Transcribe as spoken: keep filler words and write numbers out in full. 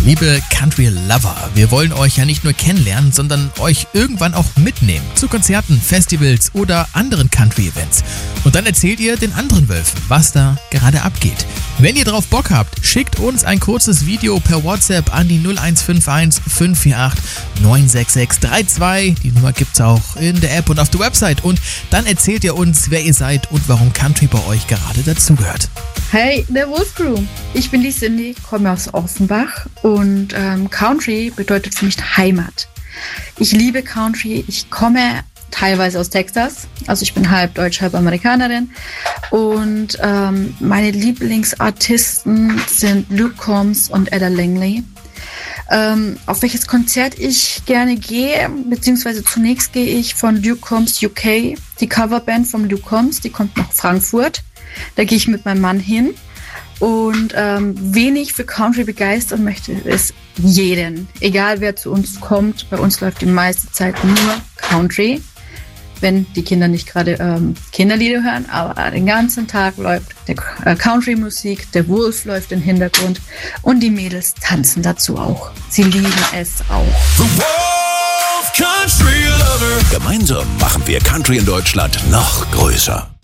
Liebe Country Lover, wir wollen euch ja nicht nur kennenlernen, sondern euch irgendwann auch mitnehmen zu Konzerten, Festivals oder anderen Country-Events. Und dann erzählt ihr den anderen Wölfen, was da gerade abgeht. Wenn ihr drauf Bock habt, schickt uns ein kurzes Video per WhatsApp an die null eins fünf eins fünf vier acht neun sechs sechs drei zwei. Die Nummer gibt's auch in der App und auf der Website. Und dann erzählt ihr uns, wer ihr seid und warum Country bei euch gerade dazugehört. Hey, der Wolf Crew. Ich bin die Cindy, komme aus Offenbach und ähm, Country bedeutet für mich Heimat. Ich liebe Country. Ich komme teilweise aus Texas, also ich bin halb Deutsch, halb Amerikanerin und ähm, meine Lieblingsartisten sind Luke Combs und Etta Langley. Ähm, auf welches Konzert ich gerne gehe, beziehungsweise zunächst gehe ich von Luke Combs U K, die Coverband von Luke Combs, die kommt nach Frankfurt. Da gehe ich mit meinem Mann hin und ähm, wen ich für Country begeistern möchte, ist jeden. Egal wer zu uns kommt, bei uns läuft die meiste Zeit nur Country, wenn die Kinder nicht gerade ähm, Kinderlieder hören, aber den ganzen Tag läuft der äh, Country-Musik, der Wolf läuft im Hintergrund und die Mädels tanzen dazu auch. Sie lieben es auch. The Wolf Country Lover. Gemeinsam machen wir Country in Deutschland noch größer.